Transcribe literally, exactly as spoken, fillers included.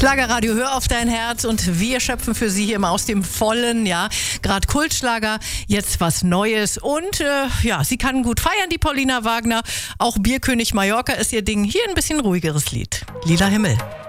Schlagerradio, hör auf dein Herz, und wir schöpfen für Sie hier immer aus dem Vollen, ja. Gerade Kultschlager, jetzt was Neues, und äh, ja, sie kann gut feiern, die Paulina Wagner. Auch Bierkönig Mallorca ist ihr Ding. Hier ein bisschen ruhigeres Lied. Lila Himmel.